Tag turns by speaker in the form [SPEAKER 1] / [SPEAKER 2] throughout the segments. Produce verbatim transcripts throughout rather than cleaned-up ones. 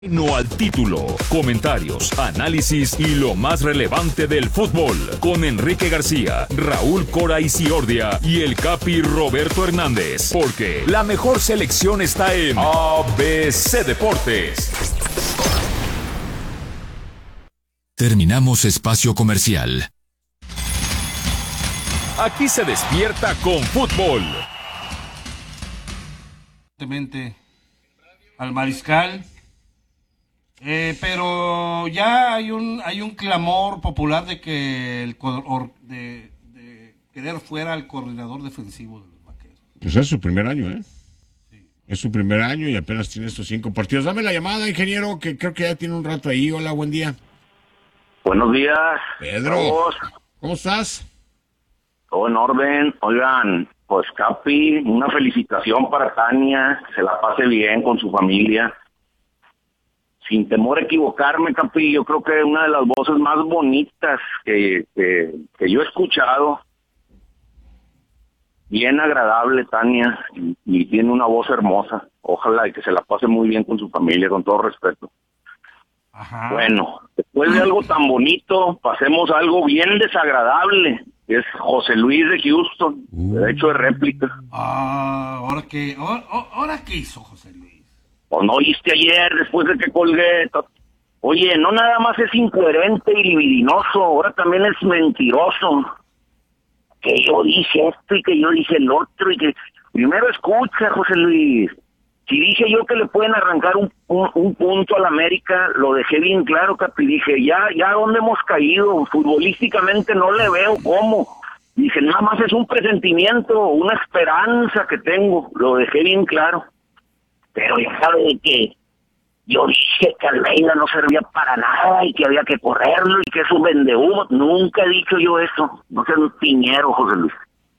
[SPEAKER 1] No al título, comentarios, análisis y lo más relevante del fútbol con Enrique García, Raúl Cora Isiordia y el Capi Roberto Hernández, porque la mejor selección está en A B C Deportes.
[SPEAKER 2] Terminamos espacio comercial.
[SPEAKER 1] Aquí se despierta con fútbol.
[SPEAKER 3] Al Mariscal. Eh, pero ya hay un hay un clamor popular de que el or, de, de querer fuera al coordinador defensivo de los Vaqueros.
[SPEAKER 4] Pues es su primer año, ¿eh? Sí. Es su primer año y apenas tiene estos cinco partidos. Dame la llamada, ingeniero, que creo que ya tiene un rato ahí. Hola, buen día.
[SPEAKER 5] Buenos días.
[SPEAKER 4] Pedro.
[SPEAKER 5] Todos.
[SPEAKER 4] ¿Cómo estás?
[SPEAKER 5] Todo en orden. Oigan, pues Capi, una felicitación para Tania, que se la pase bien con su familia. Sin temor a equivocarme, Capi, yo creo que una de las voces más bonitas que, que, que yo he escuchado, bien agradable, Tania, y, y tiene una voz hermosa. Ojalá y que se la pase muy bien con su familia, con todo respeto. Ajá. Bueno, después de algo tan bonito, pasemos a algo bien desagradable, que es José Luis de Houston, uh. derecho de réplica.
[SPEAKER 3] Ah, ¿ahora qué, ahora, ahora qué hizo José Luis?
[SPEAKER 5] ¿O no oíste ayer, después de que colgué? Oye, no nada más es incoherente y libidinoso, ahora también es mentiroso. Que yo dije esto y que yo dije el otro y que... Primero escucha, José Luis. Si dije yo que le pueden arrancar un, un, un punto al América, lo dejé bien claro, Capi. Dije, ya, ya, ¿dónde hemos caído? Futbolísticamente no le veo cómo. Dije, nada más es un presentimiento, una esperanza que tengo. Lo dejé bien claro. Pero ya sabe que yo dije que Almeida no servía para nada y que había que correrlo y que es un vendehumo. Nunca he dicho yo eso. No seas un piñero, José Luis.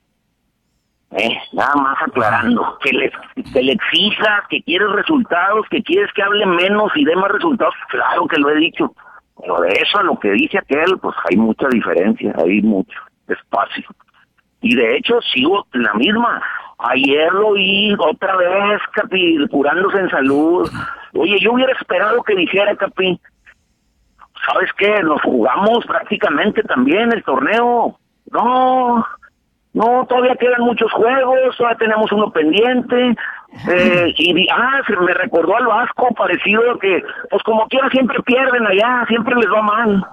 [SPEAKER 5] Eh, nada más aclarando. Que le, que le exijas, que quieres resultados, que quieres que hable menos y dé más resultados. Claro que lo he dicho. Pero de eso a lo que dice aquel, pues hay mucha diferencia. Hay mucho espacio. Y de hecho sigo la misma. Ayer lo oí otra vez, Capi, curándose en salud. Oye, yo hubiera esperado que dijera, Capi, ¿sabes qué? Nos jugamos prácticamente también el torneo. No, no, todavía quedan muchos juegos, todavía tenemos uno pendiente. Eh, y ah, se me recordó al Vasco, parecido que, pues como quiera siempre pierden allá, siempre les va mal.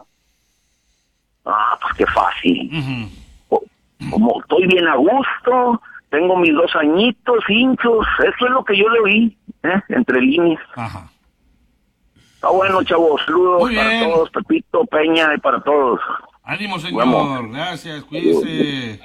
[SPEAKER 5] Ah, pues qué fácil. Uh-huh. Como estoy bien a gusto, tengo mis dos añitos, hinchos, eso es lo que yo le oí, ¿eh? Entre líneas. Ajá. Está bueno, chavos, saludos para todos, Pepito, Peña y para todos.
[SPEAKER 3] Ánimo, señor, Vamos. Gracias, cuídese.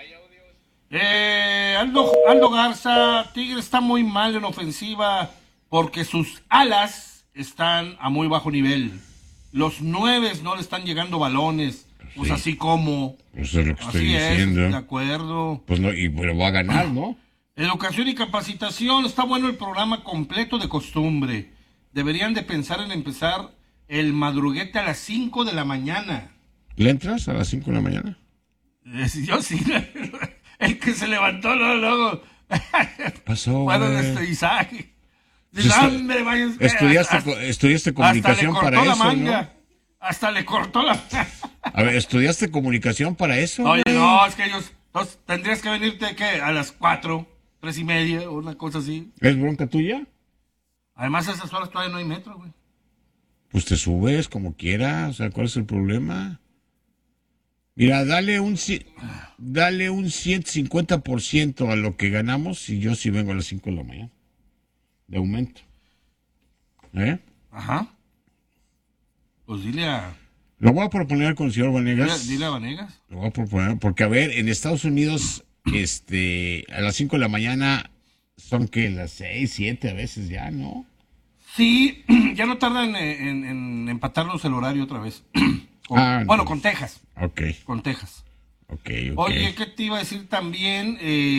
[SPEAKER 3] Eh, Aldo, Aldo Garza, Tigre está muy mal en ofensiva porque sus alas están a muy bajo nivel. Los nueves no le están llegando balones. Pues sí. Así como.
[SPEAKER 4] Eso es lo que estoy
[SPEAKER 3] así
[SPEAKER 4] diciendo.
[SPEAKER 3] Es, de acuerdo.
[SPEAKER 4] Pues no, y pero va a ganar, ¿no?
[SPEAKER 3] Educación y capacitación, está bueno el programa completo de costumbre. Deberían de pensar en empezar el madruguete a las cinco de la mañana.
[SPEAKER 4] ¿Le entras a las cinco de la mañana?
[SPEAKER 3] Eh, yo sí. El que se levantó luego, luego.
[SPEAKER 4] Pasó,
[SPEAKER 3] bueno, este Isaac. Dice, hombre, vaya,
[SPEAKER 4] estudiaste, hasta, estudiaste comunicación para eso,
[SPEAKER 3] manga.
[SPEAKER 4] ¿no?
[SPEAKER 3] Hasta le cortó la...
[SPEAKER 4] A ver, ¿estudiaste comunicación para eso?
[SPEAKER 3] Oye, no, es que ellos... Entonces, tendrías que venirte, ¿qué? A las cuatro, tres y media, o una cosa así.
[SPEAKER 4] ¿Es bronca tuya?
[SPEAKER 3] Además, a esas horas todavía no hay metro, güey.
[SPEAKER 4] Pues te subes como quieras, o sea, ¿cuál es el problema? Mira, dale un... Dale un ciento cincuenta por ciento a lo que ganamos y yo sí vengo a las cinco de la mañana. De aumento. ¿Eh?
[SPEAKER 3] Ajá. Pues dile a...
[SPEAKER 4] Lo voy a proponer con el señor Vanegas.
[SPEAKER 3] Dile, dile a Vanegas.
[SPEAKER 4] Lo voy a proponer, porque a ver, en Estados Unidos, este, a las cinco de la mañana son que las seis, siete a veces ya, ¿no?
[SPEAKER 3] Sí, ya no tardan en, en, en empatarnos el horario otra vez. Con,
[SPEAKER 4] ah,
[SPEAKER 3] bueno,
[SPEAKER 4] no.
[SPEAKER 3] con Texas.
[SPEAKER 4] Ok.
[SPEAKER 3] Con Texas.
[SPEAKER 4] Okay, okay.
[SPEAKER 3] Oye, ¿qué te iba a decir también?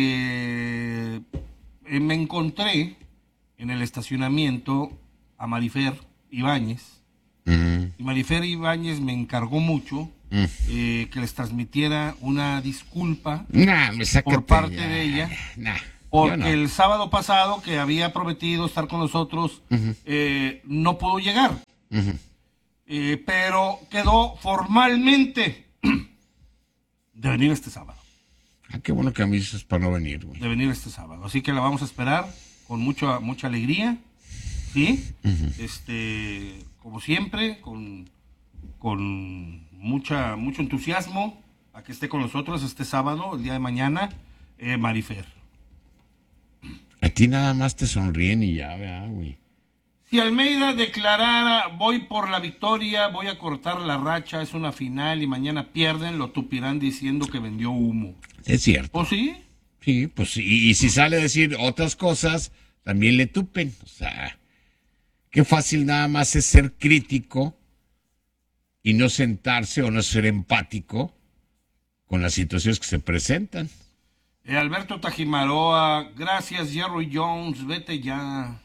[SPEAKER 3] Eh, eh, me encontré en el estacionamiento a Marifer Ibáñez. Uh-huh. Y Marifer Ibáñez me encargó mucho uh-huh. eh, que les transmitiera una disculpa
[SPEAKER 4] nah, me
[SPEAKER 3] por parte
[SPEAKER 4] ya.
[SPEAKER 3] de ella
[SPEAKER 4] Nah.
[SPEAKER 3] porque
[SPEAKER 4] no.
[SPEAKER 3] el sábado pasado, que había prometido estar con nosotros, uh-huh. eh, no pudo llegar. Uh-huh. Eh, pero quedó formalmente de venir este sábado.
[SPEAKER 4] Ah, qué bueno que a mí dices para no venir, güey.
[SPEAKER 3] De venir este sábado. Así que la vamos a esperar con mucha, mucha alegría, ¿sí? Uh-huh. Este, como siempre, con, con mucha, mucho entusiasmo, a que esté con nosotros este sábado, el día de mañana, eh, Marifer.
[SPEAKER 4] A ti nada más te sonríen y ya, ¿verdad, güey?
[SPEAKER 3] Si Almeida declarara, voy por la victoria, voy a cortar la racha, es una final y mañana pierden, lo tupirán diciendo que vendió humo.
[SPEAKER 4] Es cierto.
[SPEAKER 3] ¿O sí?
[SPEAKER 4] Sí, pues sí. Y, y si sale a decir otras cosas, también le tupen. O sea, qué fácil nada más es ser crítico y no sentarse o no ser empático con las situaciones que se presentan.
[SPEAKER 3] Eh, Alberto Tajimaroa, gracias Jerry Jones, vete ya.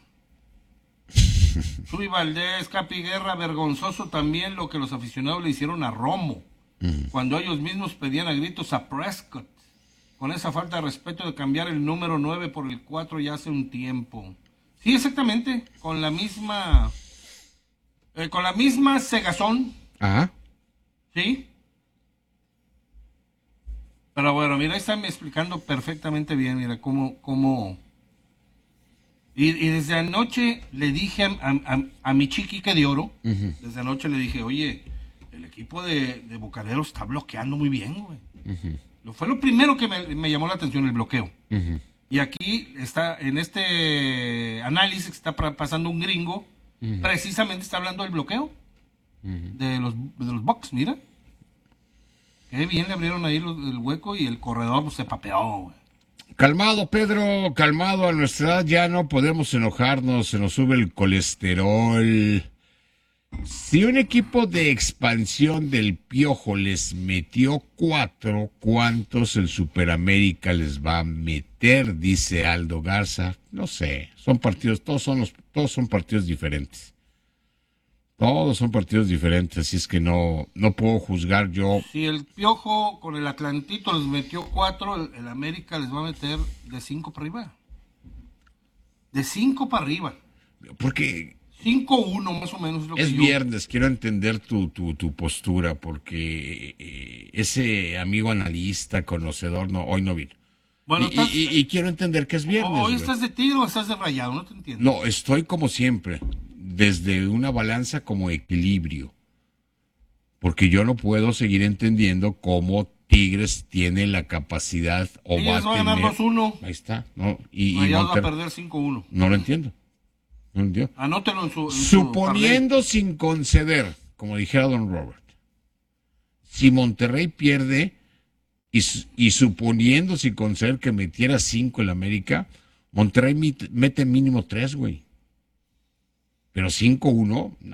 [SPEAKER 3] Chuy Valdés, Capi Guerra, vergonzoso también lo que los aficionados le hicieron a Romo, uh-huh. cuando ellos mismos pedían a gritos a Prescott, con esa falta de respeto de cambiar el número nueve por el cuatro ya hace un tiempo. Sí, exactamente, con la misma, eh, con la misma cegazón.
[SPEAKER 4] Ajá.
[SPEAKER 3] ¿Sí? Pero bueno, mira, están explicando perfectamente bien, mira, cómo, cómo... Y, y desde anoche le dije a, a, a mi chiquique de oro, uh-huh. desde anoche le dije, oye, el equipo de, de Bucaneros está bloqueando muy bien, güey. Uh-huh. Lo, fue lo primero que me, me llamó la atención, el bloqueo. Uh-huh. Y aquí está, en este análisis que está pra, pasando un gringo, uh-huh. precisamente está hablando del bloqueo uh-huh. de los, de los Bucks, mira. Qué bien le abrieron ahí los, el hueco y el corredor pues, se papeó, güey.
[SPEAKER 4] Calmado, Pedro, calmado. A nuestra edad ya no podemos enojarnos, se nos sube el colesterol. Si un equipo de expansión del Piojo les metió cuatro, ¿cuántos el Superamérica les va a meter? Dice Aldo Garza. No sé, son partidos, todos son los, todos son partidos diferentes. Todos son partidos diferentes, así es que no, no puedo juzgar yo.
[SPEAKER 3] Si el Piojo con el Atlantito les metió cuatro, el, el América les va a meter de cinco para arriba. De cinco para arriba.
[SPEAKER 4] Porque...
[SPEAKER 3] cinco uno más o menos. Es, lo
[SPEAKER 4] es
[SPEAKER 3] que
[SPEAKER 4] viernes,
[SPEAKER 3] yo...
[SPEAKER 4] quiero entender tu, tu, tu postura, porque eh, ese amigo analista, conocedor, no, hoy no vino. Bueno, y, estás... y, y, y quiero entender que es viernes.
[SPEAKER 3] Hoy
[SPEAKER 4] güey.
[SPEAKER 3] estás de tiro o estás de rayado, no te entiendo.
[SPEAKER 4] No, estoy como siempre. Desde una balanza como equilibrio, porque yo no puedo seguir entendiendo cómo Tigres tiene la capacidad o
[SPEAKER 3] Tigres
[SPEAKER 4] va a
[SPEAKER 3] va a
[SPEAKER 4] tener...
[SPEAKER 3] ganar dos uno.
[SPEAKER 4] Ahí está, ¿no? Y,
[SPEAKER 3] y
[SPEAKER 4] Monter...
[SPEAKER 3] va a perder cinco uno.
[SPEAKER 4] No lo entiendo. No lo entiendo.
[SPEAKER 3] Anótelo en su... En
[SPEAKER 4] Suponiendo
[SPEAKER 3] su
[SPEAKER 4] sin conceder, como dijera don Robert, si Monterrey pierde y, y suponiendo sin conceder que metiera cinco en la América, Monterrey mete mínimo tres, güey. Pero cinco uno, no.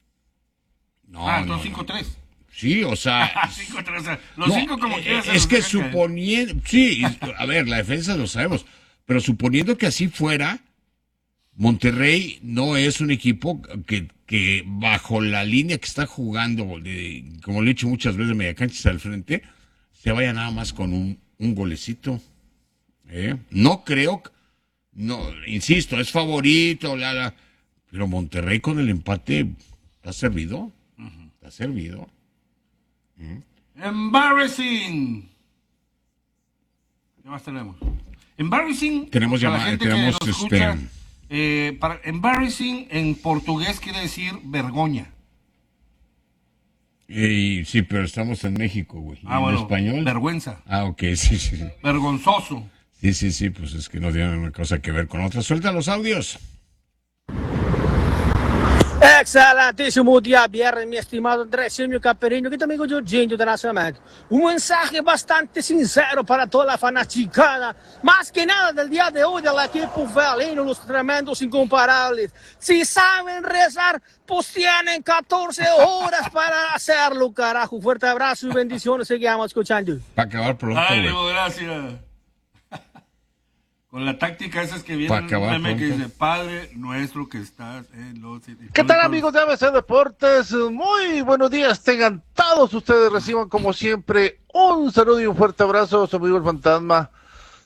[SPEAKER 4] No,
[SPEAKER 3] ah,
[SPEAKER 4] no,
[SPEAKER 3] no, cinco tres.
[SPEAKER 4] Sí, o sea...
[SPEAKER 3] cinco tres, los
[SPEAKER 4] no,
[SPEAKER 3] cinco como quieras.
[SPEAKER 4] Es que suponiendo... Sí, a ver, la defensa lo sabemos, pero suponiendo que así fuera, Monterrey no es un equipo que, que bajo la línea que está jugando, de, como le he dicho muchas veces, media canchas al frente, se vaya nada más con un, un golecito. ¿Eh? No creo... No, insisto, es favorito, la, la, pero Monterrey con el empate está servido. Uh-huh. Está servido.
[SPEAKER 3] Uh-huh. Embarrassing. ¿Qué más tenemos? Embarrassing.
[SPEAKER 4] Tenemos llamada, tenemos este.
[SPEAKER 3] Escucha, eh, para, embarrassing en portugués quiere decir vergoña.
[SPEAKER 4] Y, sí, pero estamos en México, güey.
[SPEAKER 3] Ah,
[SPEAKER 4] ¿En
[SPEAKER 3] bueno,
[SPEAKER 4] español?
[SPEAKER 3] Vergüenza.
[SPEAKER 4] Ah, ok, sí, sí.
[SPEAKER 3] Vergonzoso.
[SPEAKER 4] Sí, sí, sí, pues es que no tiene una cosa que ver con otra. Suelta los audios.
[SPEAKER 6] Excelentíssimo dia, Bierre, meu estimado André Silvio Caperinho, aqui também com o Jorginho do Nascimento. Um mensagem bastante sincero para toda a fanaticada, mais que nada del dia de hoje, del equipo felino, los tremendos incomparables. Si saben rezar, pues tienen catorce horas para hacerlo, carajo. Fuerte abrazo y bendiciones, seguimos escuchando.
[SPEAKER 4] Para acabar pronto,
[SPEAKER 3] Ay, gracias. Con la táctica esa es que viene
[SPEAKER 4] un
[SPEAKER 3] meme que dice, Padre nuestro que estás en los...
[SPEAKER 7] ¿Qué tal, amigos de A B C Deportes? Muy buenos días, tengan todos ustedes, reciban como siempre un saludo y un fuerte abrazo, su amigo el fantasma.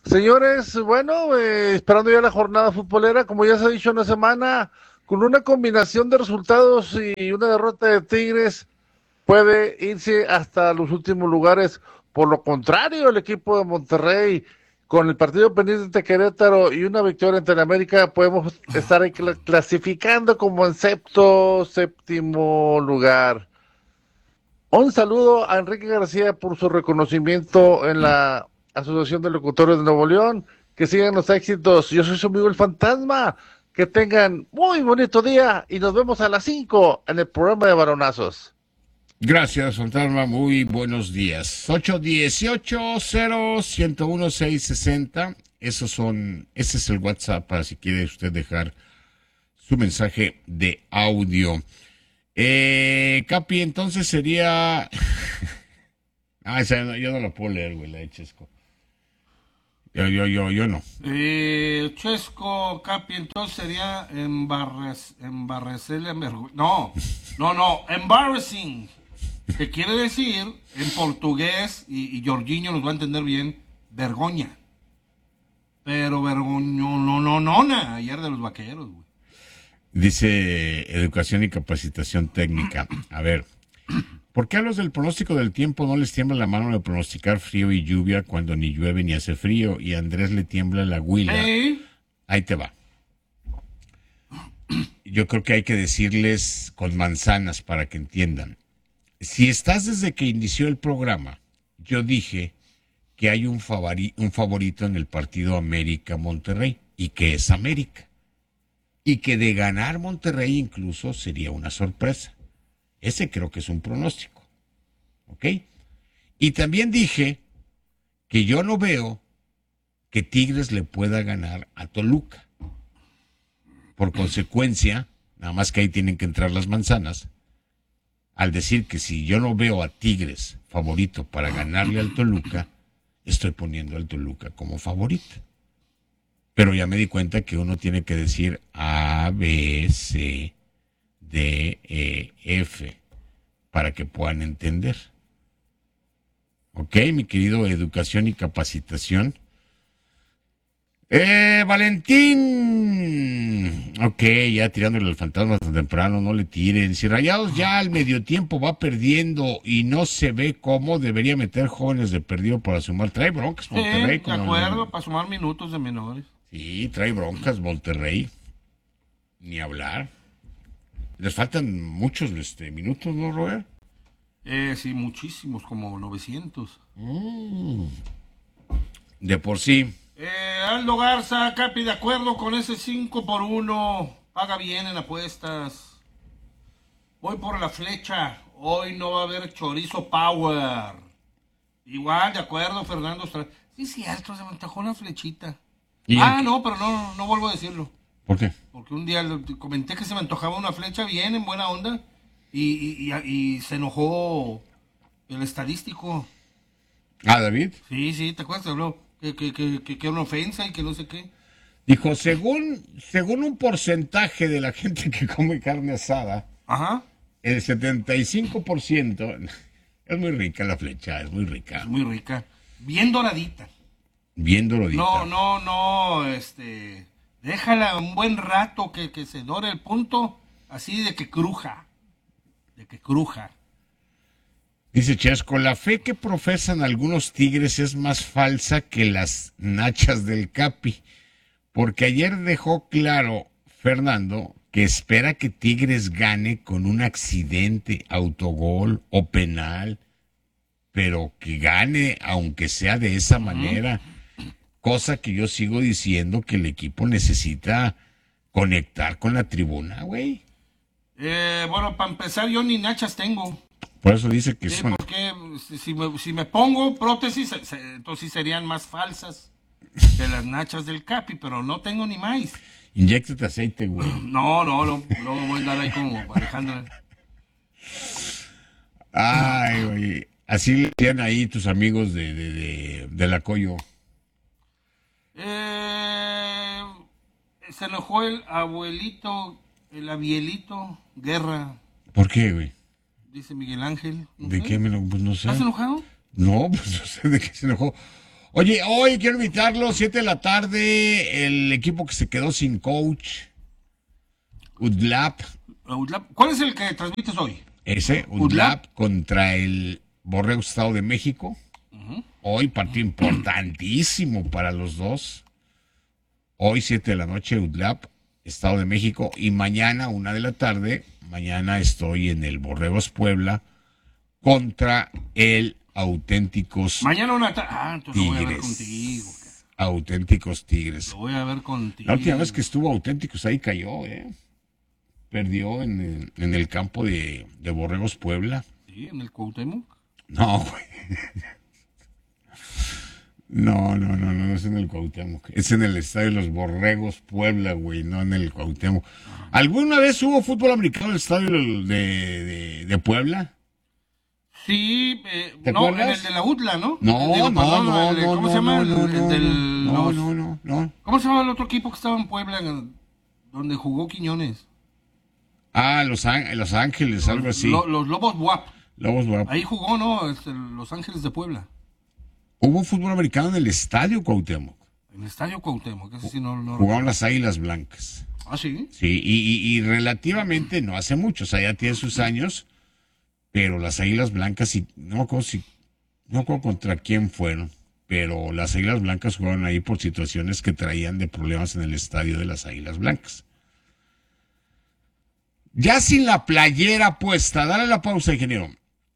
[SPEAKER 7] Señores, bueno, eh, esperando ya la jornada futbolera, como ya se ha dicho en la semana, con una combinación de resultados y una derrota de Tigres, puede irse hasta los últimos lugares. Por lo contrario, el equipo de Monterrey, con el partido pendiente de Querétaro y una victoria ante el América, podemos estar ahí cla- clasificando como en sexto, séptimo lugar. Un saludo a Enrique García por su reconocimiento en la Asociación de Locutores de Nuevo León. Que sigan los éxitos. Yo soy su amigo el Fantasma. Que tengan muy bonito día y nos vemos a las cinco en el programa de Varonazos.
[SPEAKER 4] Gracias, Fantasma. Muy buenos días. ocho dieciocho cero ciento uno seis sesenta. Esos son, ese es el WhatsApp para si quiere usted dejar su mensaje de audio. Eh, Capi, entonces sería... ah, esa no, yo no lo puedo leer, güey, la de Chesco. Yo, yo, yo, yo no.
[SPEAKER 3] Eh, Chesco, Capi, entonces sería embarres, embarrecerle, no, no, no, embarrassing, que quiere decir en portugués, y, y Jorginho nos va a entender bien, vergoña. Pero vergoño, no, no, no, no, ayer de los vaqueros, güey.
[SPEAKER 4] Dice Educación y Capacitación Técnica. A ver, ¿por qué a los del pronóstico del tiempo no les tiembla la mano de pronosticar frío y lluvia cuando ni llueve ni hace frío? Y a Andrés le tiembla la huila.
[SPEAKER 3] ¿Eh?
[SPEAKER 4] Ahí te va. Yo creo que hay que decirles con manzanas para que entiendan. Si estás desde que inició el programa, yo dije que hay un, favori, un favorito en el partido América-Monterrey y que es América. Y que de ganar Monterrey incluso sería una sorpresa. Ese creo que es un pronóstico. ¿Ok? Y también dije que yo no veo que Tigres le pueda ganar a Toluca. Por consecuencia, nada más que ahí tienen que entrar las manzanas, al decir que si yo no veo a Tigres favorito para ganarle al Toluca, estoy poniendo al Toluca como favorito. Pero ya me di cuenta que uno tiene que decir A, B, C, D, E, F, para que puedan entender. Ok, mi querido Educación y Capacitación. Eh, Valentín. Ok, ya tirándole al fantasma tan temprano, no le tiren. Si Rayados ya al medio tiempo va perdiendo y no se ve cómo, debería meter jóvenes de perdido para sumar. Trae broncas Monterrey.
[SPEAKER 3] Sí, de acuerdo, para sumar minutos de menores.
[SPEAKER 4] Sí, trae broncas Monterrey. Ni hablar. Les faltan muchos este, minutos, ¿no, Robert?
[SPEAKER 3] Eh, sí, muchísimos, como novecientos.
[SPEAKER 4] Mm. De por sí.
[SPEAKER 3] Eh, Aldo Garza, Capi, de acuerdo con ese cinco por uno. Paga bien en apuestas. Voy por la flecha. Hoy no va a haber chorizo power. Igual, de acuerdo, Fernando. Sí, cierto, se me antojó una flechita. Ah, no, pero no, no vuelvo a decirlo.
[SPEAKER 4] ¿Por qué?
[SPEAKER 3] Porque un día comenté que se me antojaba una flecha bien, en buena onda, y, y, y, y se enojó el estadístico.
[SPEAKER 4] Ah, David.
[SPEAKER 3] Sí, sí, ¿te acuerdas? Habló que, que, que, que, que era una ofensa y que no sé qué.
[SPEAKER 4] Dijo, según, según un porcentaje de la gente que come carne asada,
[SPEAKER 3] ajá,
[SPEAKER 4] el setenta y cinco por ciento, es muy rica la flecha, es muy rica.
[SPEAKER 3] Es muy rica. Bien doradita.
[SPEAKER 4] Bien doradita.
[SPEAKER 3] No, no, no, este... déjala un buen rato que, que se dore el punto, así de que cruja. De que cruja.
[SPEAKER 4] Dice Chesco, la fe que profesan algunos tigres es más falsa que las nachas del Capi. Porque ayer dejó claro Fernando que espera que Tigres gane con un accidente, autogol o penal, pero que gane aunque sea de esa uh-huh. manera. Cosa que yo sigo diciendo que el equipo necesita conectar con la tribuna, güey.
[SPEAKER 3] Eh, bueno, para empezar, yo ni nachas tengo.
[SPEAKER 4] Por eso dice que
[SPEAKER 3] sí,
[SPEAKER 4] son...
[SPEAKER 3] porque si me, si me pongo prótesis, se, entonces serían más falsas que las nachas del Capi, pero no tengo ni más.
[SPEAKER 4] Inyéctate aceite, güey.
[SPEAKER 3] No, no, no, no voy a andar ahí como Alejandra.
[SPEAKER 4] Ay, güey. Así le decían ahí tus amigos de, de, de, de la Coyo.
[SPEAKER 3] Eh, se enojó el abuelito, el abielito Guerra.
[SPEAKER 4] ¿Por qué, güey?
[SPEAKER 3] Dice Miguel Ángel.
[SPEAKER 4] No ¿De sé. qué me lo, pues no sé.
[SPEAKER 3] ¿Estás enojado?
[SPEAKER 4] No, pues no sé de qué se enojó. Oye, hoy quiero invitarlos, siete de la tarde, el equipo que se quedó sin coach, U D L A P.
[SPEAKER 3] ¿Cuál es el que transmites hoy?
[SPEAKER 4] Ese, U D L A P contra el Borregos Estado de México. Uh-huh. Hoy partido importantísimo para los dos. Hoy siete de la noche, U D L A P, Estado de México. Y mañana, una de la tarde, mañana estoy en el Borregos Puebla contra el Auténticos
[SPEAKER 3] Mañana una tarde. Ah, entonces
[SPEAKER 4] Tigres.
[SPEAKER 3] Lo voy a ver contigo.
[SPEAKER 4] Auténticos Tigres.
[SPEAKER 3] Lo voy a ver contigo.
[SPEAKER 4] La última vez que estuvo Auténticos ahí cayó, ¿eh? Perdió en el, en el campo de, de Borregos Puebla.
[SPEAKER 3] ¿Sí? ¿En el Cuauhtémoc?
[SPEAKER 4] No, güey. No, no, no, no, no es en el Cuauhtémoc. Es en el estadio de los Borregos Puebla, güey, no en el Cuauhtémoc. ¿Alguna vez hubo fútbol americano en el estadio de, de, de Puebla?
[SPEAKER 3] Sí, eh,
[SPEAKER 4] ¿Te
[SPEAKER 3] no,
[SPEAKER 4] acuerdas?
[SPEAKER 3] en el de la U D L A, ¿no?
[SPEAKER 4] No,
[SPEAKER 3] Digo,
[SPEAKER 4] no,
[SPEAKER 3] perdón,
[SPEAKER 4] no,
[SPEAKER 3] el de-
[SPEAKER 4] no,
[SPEAKER 3] ¿Cómo
[SPEAKER 4] no,
[SPEAKER 3] se llama?
[SPEAKER 4] no,
[SPEAKER 3] El-
[SPEAKER 4] no,
[SPEAKER 3] el del-
[SPEAKER 4] no,
[SPEAKER 3] los-
[SPEAKER 4] no, no, no.
[SPEAKER 3] ¿Cómo se llama el otro equipo que estaba en Puebla, en- donde jugó Quiñones?
[SPEAKER 4] Ah, Los, Án- Los Ángeles, algo así.
[SPEAKER 3] Lo- los Lobos W A P.
[SPEAKER 4] Lobos guapos.
[SPEAKER 3] Ahí jugó, ¿no? Este, Los Ángeles de Puebla.
[SPEAKER 4] Hubo fútbol americano en el estadio Cuauhtémoc.
[SPEAKER 3] En el estadio Cuauhtémoc, ese sí no, no
[SPEAKER 4] Jugaron las Águilas Blancas.
[SPEAKER 3] Ah, sí.
[SPEAKER 4] Sí, y, y, y relativamente no hace mucho, o sea, ya tiene sus años, pero las Águilas Blancas, y no me acuerdo si, no me acuerdo contra quién fueron, pero las Águilas Blancas jugaron ahí por situaciones que traían de problemas en el estadio de las Águilas Blancas. Ya sin la playera puesta, dale la pausa, ingeniero.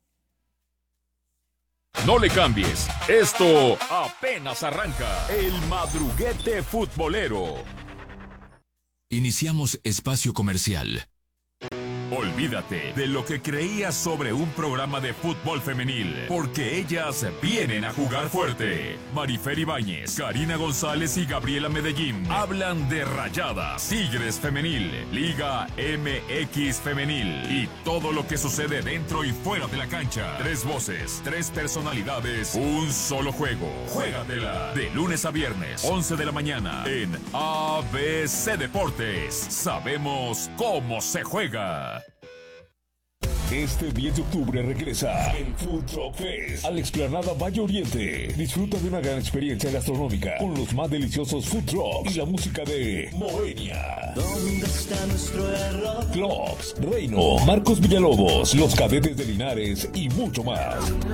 [SPEAKER 1] No le cambies. Esto apenas arranca. El madruguete futbolero.
[SPEAKER 2] Iniciamos espacio comercial.
[SPEAKER 1] Olvídate de lo que creías sobre un programa de fútbol femenil, porque ellas vienen a jugar fuerte. Marifer Ibáñez, Karina González y Gabriela Medellín hablan de Rayadas, Tigres Femenil, Liga M X Femenil y todo lo que sucede dentro y fuera de la cancha. Tres voces, tres personalidades, un solo juego. Juégatela. De lunes a viernes, once de la mañana, en A B C Deportes. Sabemos cómo se juega.
[SPEAKER 8] Este diez de octubre regresa el Food Truck Fest a la explanada Valle Oriente. Disfruta de una gran experiencia gastronómica con los más deliciosos food trucks y la música de Moenia. ¿Dónde está nuestro error? Clocks, Reino, Marcos Villalobos, Los Cadetes de Linares y mucho más.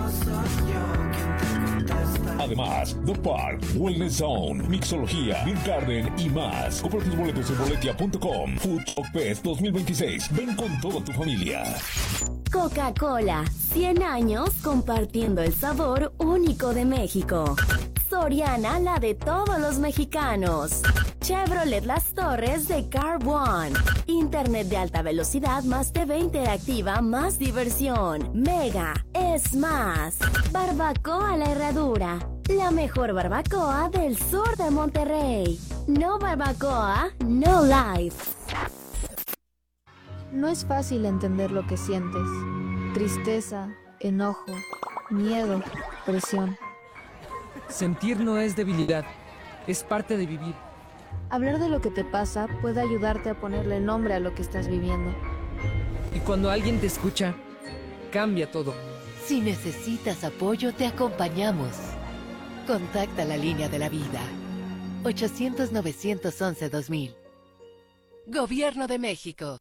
[SPEAKER 8] Además, The Park, Wellness Zone, Mixología, Beer Garden y más. Compra tus boletos en boletia punto com. Food Truck Fest dos mil veintiséis. Ven con toda tu familia.
[SPEAKER 9] Coca-Cola, cien años compartiendo el sabor único de México. Soriana, la de todos los mexicanos. Chevrolet Las Torres de Car One. Internet de alta velocidad más T V interactiva más diversión. Mega es más. Barbacoa La Herradura. La mejor barbacoa del sur de Monterrey. No barbacoa, no life.
[SPEAKER 10] No es fácil entender lo que sientes. Tristeza, enojo, miedo, presión.
[SPEAKER 11] Sentir no es debilidad, es parte de vivir.
[SPEAKER 10] Hablar de lo que te pasa puede ayudarte a ponerle nombre a lo que estás viviendo.
[SPEAKER 11] Y cuando alguien te escucha, cambia todo.
[SPEAKER 12] Si necesitas apoyo, te acompañamos. Contacta la línea de la vida. ochocientos, novecientos once, dos mil. Gobierno de México.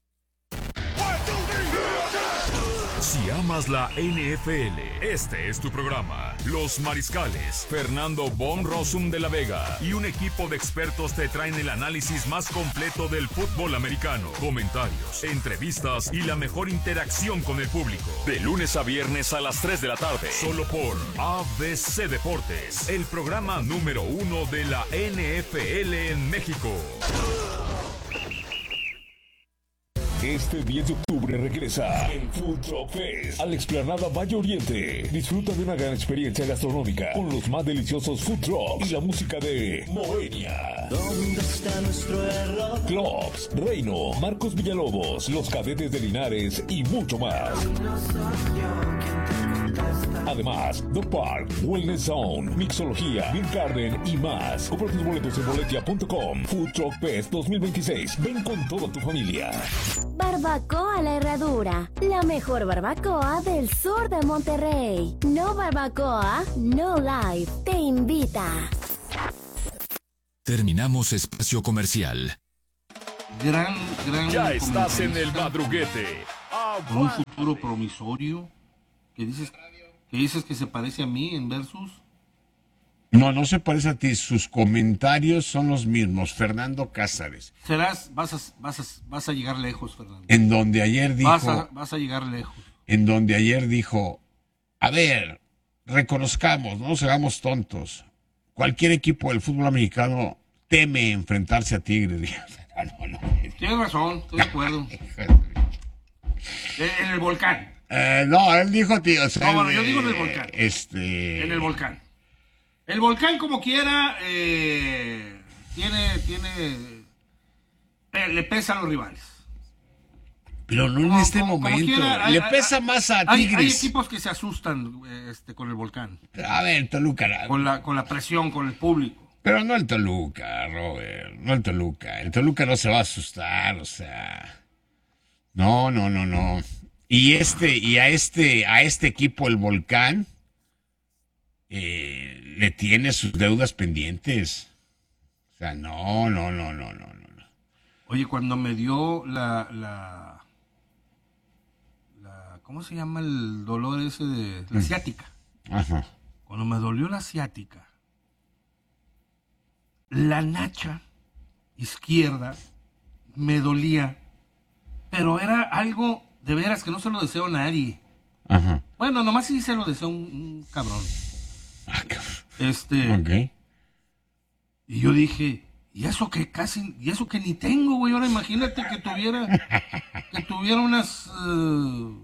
[SPEAKER 1] Si amas la N F L, este es tu programa. Los Mariscales, Fernando Von Rossum de la Vega y un equipo de expertos te traen el análisis más completo del fútbol americano. Comentarios, entrevistas y la mejor interacción con el público. De lunes a viernes a las tres de la tarde, solo por A B C Deportes, el programa número uno de la N F L en México.
[SPEAKER 8] Este diez de octubre regresa el Food Truck Fest a la explanada Valle Oriente. Disfruta de una gran experiencia gastronómica con los más deliciosos food trucks y la música de Moenia. ¿Dónde está nuestro error? Clocks, Reino, Marcos Villalobos, Los Cadetes de Linares y mucho más. Además, The Park, Wellness Zone, Mixología, Beer Garden y más. Compra tus boletos en boletia punto com. Food Truck Fest dos mil veintiséis. Ven con toda tu familia.
[SPEAKER 9] Bar Barbacoa La Herradura, la mejor barbacoa del sur de Monterrey. No Barbacoa, No Life, te invita.
[SPEAKER 2] Terminamos espacio comercial.
[SPEAKER 3] Gran, gran.
[SPEAKER 1] Ya estás en el madruguete.
[SPEAKER 3] Con un futuro promisorio. Que dices, que dices que se parece a mí en Versus.
[SPEAKER 4] No, no se parece a ti. Sus comentarios son los mismos. Fernando Cázares.
[SPEAKER 3] Serás, vas a, vas a, vas a llegar lejos, Fernando.
[SPEAKER 4] En donde ayer dijo.
[SPEAKER 3] Vas a, vas a llegar lejos.
[SPEAKER 4] En donde ayer dijo, a ver, reconozcamos, no nos hagamos tontos. Cualquier equipo del fútbol mexicano teme enfrentarse a Tigres. No, no, no.
[SPEAKER 3] Tienes razón, estoy de acuerdo. En el volcán.
[SPEAKER 4] Eh, no, él dijo, tío. O sea,
[SPEAKER 3] no, bueno, yo
[SPEAKER 4] eh,
[SPEAKER 3] digo en el volcán.
[SPEAKER 4] Este.
[SPEAKER 3] En el volcán. El volcán, como quiera, eh, tiene, tiene, eh, le pesa a los rivales.
[SPEAKER 4] Pero no en
[SPEAKER 3] como,
[SPEAKER 4] este
[SPEAKER 3] como,
[SPEAKER 4] momento.
[SPEAKER 3] Como quiera,
[SPEAKER 4] le
[SPEAKER 3] hay,
[SPEAKER 4] pesa
[SPEAKER 3] hay,
[SPEAKER 4] más a
[SPEAKER 3] hay,
[SPEAKER 4] Tigres.
[SPEAKER 3] Hay equipos que se asustan este, con el volcán.
[SPEAKER 4] A ver, Toluca.
[SPEAKER 3] Con la, con la presión, con el público.
[SPEAKER 4] Pero no el Toluca, Robert. No el Toluca. El Toluca no se va a asustar, o sea. No, no, no, no. Y este, y a este, a este equipo, el Volcán, eh, le tiene sus deudas pendientes. O sea, no, no, no, no, no, no.
[SPEAKER 3] Oye, cuando me dio la, la, la ¿cómo se llama el dolor ese de la ciática?
[SPEAKER 4] Ajá.
[SPEAKER 3] Cuando me dolió la ciática, la nacha izquierda me dolía, pero era algo de veras que no se lo deseo a nadie.
[SPEAKER 4] Ajá.
[SPEAKER 3] Bueno, nomás sí se lo deseo a un, un cabrón.
[SPEAKER 4] Ah, cabrón.
[SPEAKER 3] Este.
[SPEAKER 4] Ok.
[SPEAKER 3] Y yo dije, y eso que casi, y eso que ni tengo, güey. Ahora imagínate que tuviera, que tuviera unas. Uh,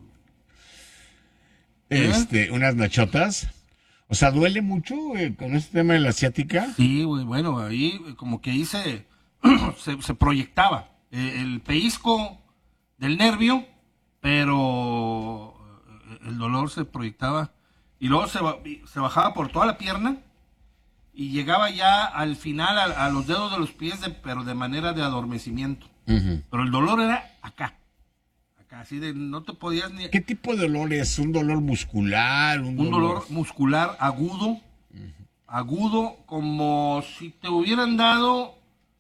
[SPEAKER 4] este, ¿eh? Unas nachotas. O sea, ¿duele mucho eh, con este tema de la ciática?
[SPEAKER 3] Sí, güey, bueno, ahí como que ahí se, se, se proyectaba eh, el pellizco del nervio, pero el dolor se proyectaba y luego se, se bajaba por toda la pierna y llegaba ya al final a, a los dedos de los pies, de, pero de manera de adormecimiento. Uh-huh. Pero el dolor era acá. Así de no te podías ni...
[SPEAKER 4] ¿Qué tipo de dolor es? ¿Un dolor muscular? Un,
[SPEAKER 3] un
[SPEAKER 4] dolor...
[SPEAKER 3] dolor muscular agudo, uh-huh. agudo, como si te hubieran dado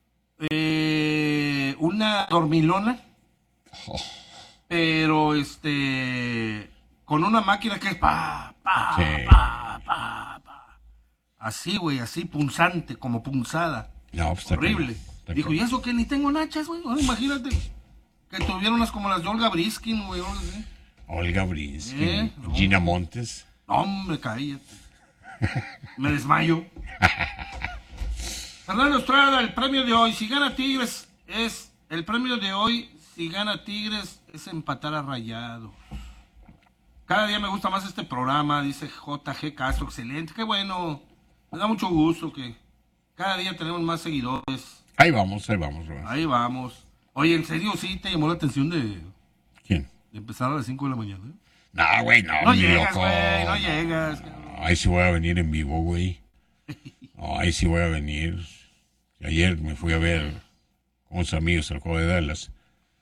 [SPEAKER 3] eh, una dormilona, oh. pero este con una máquina que es pa, pa, sí. pa, pa, pa. Así, güey, así punzante, como punzada.
[SPEAKER 4] No, pues
[SPEAKER 3] horrible. Está Dijo, ¿y eso que ni tengo nachas, güey? Ahora imagínate. Que tuvieron unas como las de Olga Briskin, güey. ¿Sí?
[SPEAKER 4] Olga Briskin. ¿Eh? Gina no. Montes.
[SPEAKER 3] No, hombre, cállate. Me desmayo. Fernando Estrada, el premio de hoy, si gana Tigres, es... El premio de hoy, si gana Tigres, es empatar a Rayados. Cada día me gusta más este programa, dice J G Castro. Excelente, qué bueno. Me da mucho gusto que cada día tenemos más seguidores.
[SPEAKER 4] Ahí vamos, ahí vamos, Robert.
[SPEAKER 3] Ahí vamos. Oye, ¿en serio sí te llamó la atención de...
[SPEAKER 4] ¿Quién?
[SPEAKER 3] De empezar a las cinco de la mañana? ¿eh?
[SPEAKER 4] No, güey, no,
[SPEAKER 3] no llegas, güey, no llegas.
[SPEAKER 4] No, ahí sí voy a venir en vivo, güey. No, ahí sí voy a venir. Ayer me fui a ver con unos amigos al juego de Dallas.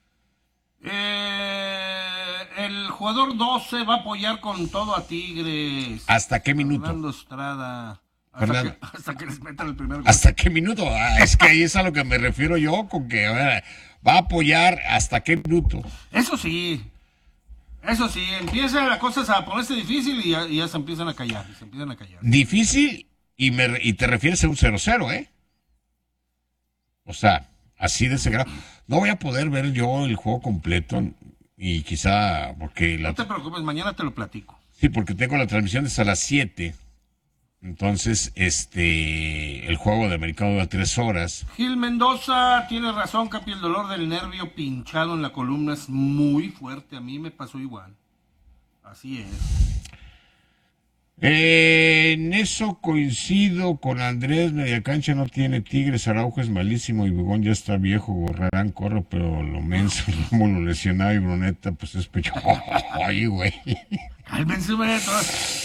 [SPEAKER 3] Eh, el jugador doce va a apoyar con todo a Tigres.
[SPEAKER 4] ¿Hasta qué minuto?
[SPEAKER 3] Fernando Estrada. Hasta que, hasta que les metan el primer gol.
[SPEAKER 4] ¿Hasta qué minuto? Ah, es que ahí es a lo que me refiero yo, con que a ver, va a apoyar hasta qué minuto.
[SPEAKER 3] Eso sí, eso sí, empieza la cosa a ponerse difícil y ya, y ya se empiezan a callar, se empiezan a callar.
[SPEAKER 4] Difícil y, me, y te refieres a un cero cero, ¿eh? O sea, así de ese grado. No voy a poder ver yo el juego completo y quizá porque... La...
[SPEAKER 3] No te preocupes, mañana te lo platico.
[SPEAKER 4] Sí, porque tengo la transmisión desde las siete. Entonces, este, el juego de americano dura tres horas.
[SPEAKER 3] Gil Mendoza, tiene razón, Capi, el dolor del nervio pinchado en la columna es muy fuerte. A mí me pasó igual. Así es.
[SPEAKER 4] Eh, en eso coincido con Andrés. Mediacancha no tiene Tigres, Araujo es malísimo y Bugón ya está viejo. Gorrarán corre, pero lo menso, Rómulo lesionado y Bruneta, pues es pecho. Ay, güey.
[SPEAKER 3] Cálmense, todos.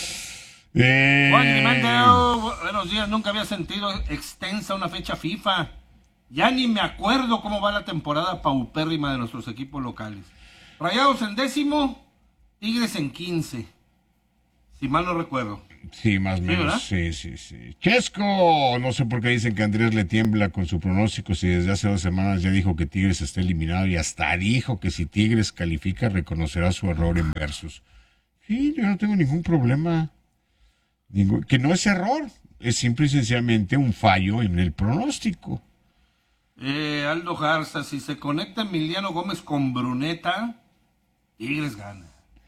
[SPEAKER 4] Eh...
[SPEAKER 3] Juan Grimaldeo, buenos días, nunca había sentido extensa una fecha FIFA. Ya ni me acuerdo cómo va la temporada paupérrima de nuestros equipos locales. Rayados en décimo, Tigres en quince. Si mal no recuerdo.
[SPEAKER 4] Sí, más o
[SPEAKER 3] Sí,
[SPEAKER 4] menos.
[SPEAKER 3] ¿verdad?
[SPEAKER 4] Sí, sí, sí. Chesco, no sé por qué dicen que Andrés le tiembla con su pronóstico si desde hace dos semanas ya dijo que Tigres está eliminado y hasta dijo que si Tigres califica reconocerá su error en versus. Sí, yo no tengo ningún problema. Ningún- que no es error, es simple y sencillamente un fallo en el pronóstico.
[SPEAKER 3] Eh, Aldo Garza, si se conecta Emiliano Gómez con Bruneta, Tigres gana.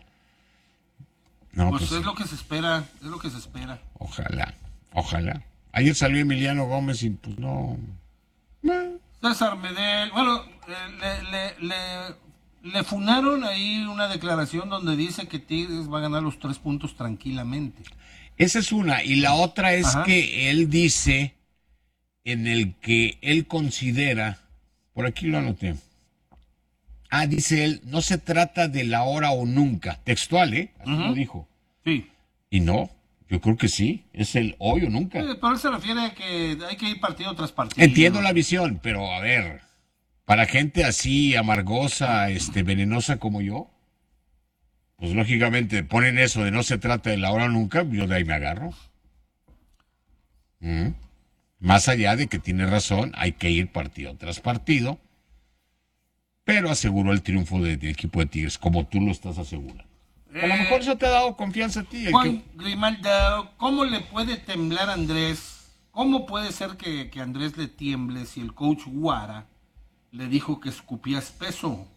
[SPEAKER 4] No,
[SPEAKER 3] pues,
[SPEAKER 4] pues,
[SPEAKER 3] es lo que se espera, es lo que se espera.
[SPEAKER 4] ojalá, ojalá. Ayer salió Emiliano Gómez y pues no.
[SPEAKER 3] César Medel, bueno, eh, le, le, le, le funaron ahí una declaración donde dice que Tigres va a ganar los tres puntos tranquilamente.
[SPEAKER 4] Esa es una. Y la otra es
[SPEAKER 3] Ajá.
[SPEAKER 4] que él dice en el que él considera, por aquí lo anoté. Ah, dice él, no se trata del ahora o nunca. Textual, ¿eh? Así
[SPEAKER 3] Ujú.
[SPEAKER 4] lo dijo.
[SPEAKER 3] Sí.
[SPEAKER 4] Y no, yo creo que sí. Es el hoy o nunca.
[SPEAKER 3] Eh, pero él se refiere a que hay que ir partido tras partido.
[SPEAKER 4] Entiendo la visión, pero a ver, para gente así amargosa, este, venenosa como yo, pues lógicamente ponen eso de no se trata del ahora o nunca, yo de ahí me agarro. Mm. Más allá de que tiene razón, hay que ir partido tras partido, pero aseguró el triunfo de- del equipo de Tigres, como tú lo estás asegurando. A lo
[SPEAKER 3] Eh,
[SPEAKER 4] mejor eso te ha dado confianza a ti. el
[SPEAKER 3] Juan
[SPEAKER 4] que-
[SPEAKER 3] Grimaldo, ¿cómo le puede temblar a Andrés? ¿Cómo puede ser que, que Andrés le tiemble si el coach Guara le dijo que escupía espeso?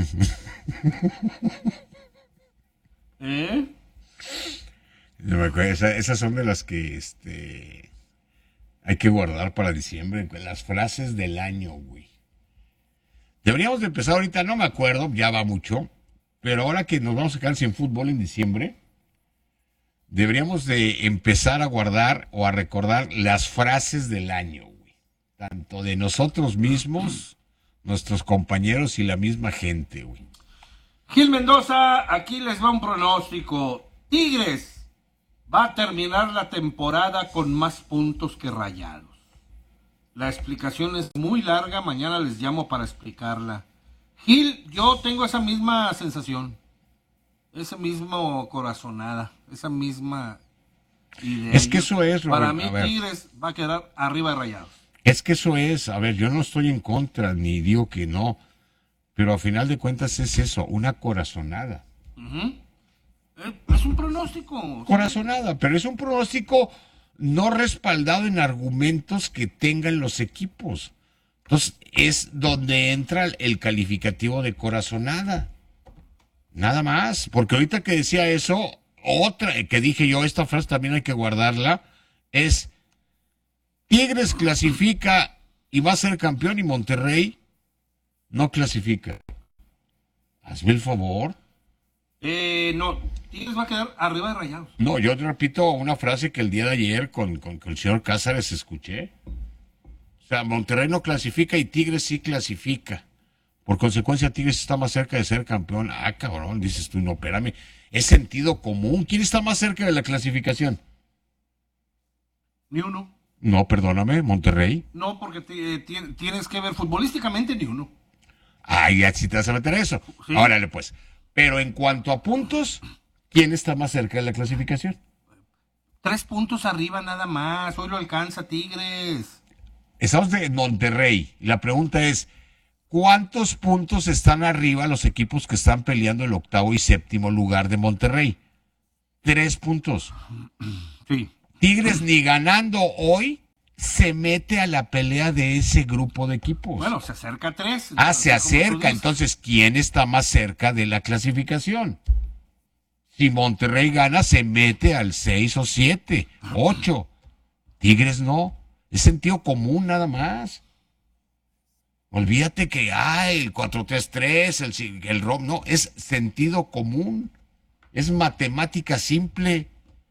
[SPEAKER 3] ¿Eh?
[SPEAKER 4] No me acuerdo, esa- esas son de las que este, hay que guardar para diciembre, las frases del año, güey. Deberíamos de empezar ahorita, no me acuerdo, ya va mucho, pero ahora que nos vamos a quedar sin fútbol en diciembre, deberíamos de empezar a guardar o a recordar las frases del año, güey. Tanto de nosotros mismos, nuestros compañeros y la misma gente, güey.
[SPEAKER 3] Gil Mendoza, aquí les va un pronóstico. Tigres va a terminar la temporada con más puntos que Rayados. La explicación es muy larga, mañana les llamo para explicarla. Gil, yo tengo esa misma sensación, esa misma corazonada, esa misma idea.
[SPEAKER 4] Es que eso es,
[SPEAKER 3] Para
[SPEAKER 4] Robert,
[SPEAKER 3] mí
[SPEAKER 4] a ver.
[SPEAKER 3] Tigres va a quedar arriba de Rayados.
[SPEAKER 4] Es que eso es, a ver, yo no estoy en contra, ni digo que no, pero a final de cuentas es eso, una corazonada.
[SPEAKER 3] Ujú. Eh, Es un pronóstico.
[SPEAKER 4] Corazonada, pero es un pronóstico no respaldado en argumentos que tengan los equipos. Entonces, es donde entra el calificativo de corazonada. Nada más, porque ahorita que decía eso, otra que dije yo, esta frase también hay que guardarla, es Tigres clasifica y va a ser campeón y Monterrey no clasifica. Hazme el favor.
[SPEAKER 3] Eh, no, Tigres va a quedar arriba de Rayados.
[SPEAKER 4] No, yo te repito una frase que el día de ayer con, con, con el señor Cázares escuché. O sea, Monterrey no clasifica y Tigres sí clasifica. Por consecuencia, Tigres está más cerca de ser campeón. Ah, cabrón, dices tú, no, espérame. Es sentido común. ¿Quién está más cerca de la clasificación?
[SPEAKER 3] Ni uno.
[SPEAKER 4] No, perdóname, Monterrey.
[SPEAKER 3] No, porque te- ti- tienes que ver futbolísticamente ni uno.
[SPEAKER 4] Ay, ya sí te vas a meter eso.
[SPEAKER 3] Sí.
[SPEAKER 4] Órale, pues. Pero en cuanto a puntos, ¿quién está más cerca de la clasificación?
[SPEAKER 3] Tres puntos arriba nada más. Hoy lo alcanza Tigres.
[SPEAKER 4] Estamos de Monterrey. La pregunta es, ¿cuántos puntos están arriba los equipos que están peleando el octavo y séptimo lugar de Monterrey? Tres puntos.
[SPEAKER 3] Sí.
[SPEAKER 4] Tigres ni ganando hoy se mete a la pelea de ese grupo de equipos.
[SPEAKER 3] Bueno, se acerca a tres.
[SPEAKER 4] ah, se
[SPEAKER 3] como tú
[SPEAKER 4] acerca.
[SPEAKER 3] dices.
[SPEAKER 4] Entonces, ¿quién está más cerca de la clasificación? Si Monterrey gana, se mete al seis o siete, ocho. Tigres no. Es sentido común nada más. Olvídate que hay el cuatro tres tres, el, ci- el R O M, no, es sentido común. Es matemática simple.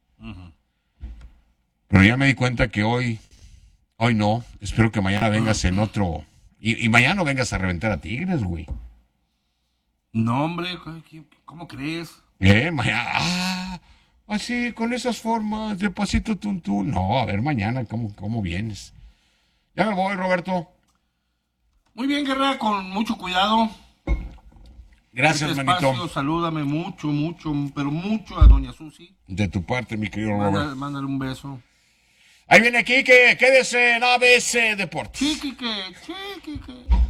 [SPEAKER 4] Pero ya me di cuenta que hoy, hoy no. Espero que mañana vengas en otro. Y, y mañana no vengas a reventar a Tigres, güey.
[SPEAKER 3] No, hombre, ¿cómo crees?
[SPEAKER 4] Eh, mañana. Ah, así, con esas formas, de pasito tuntún. No, a ver mañana cómo, cómo vienes. Ya me voy, Roberto.
[SPEAKER 3] Muy bien, Guerra, con mucho cuidado.
[SPEAKER 4] Gracias,
[SPEAKER 3] este
[SPEAKER 4] manito.
[SPEAKER 3] Espacio, salúdame mucho, mucho, pero mucho a doña Susi.
[SPEAKER 4] De tu parte, mi querido Robert.
[SPEAKER 3] Mándale, mándale un beso.
[SPEAKER 4] Ahí viene Quique, quédese en A B C Deportes.
[SPEAKER 3] Chiquique, chiquique.